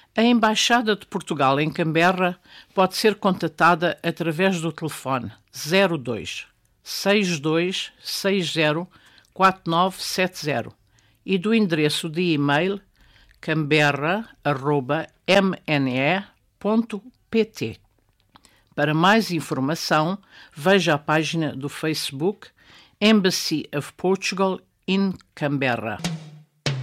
A Embaixada de Portugal em Canberra pode ser contatada através do telefone 02 62 60 4970 e do endereço de e-mail canberra@mne.pt. Para mais informação, veja a página do Facebook Embassy of Portugal in Canberra.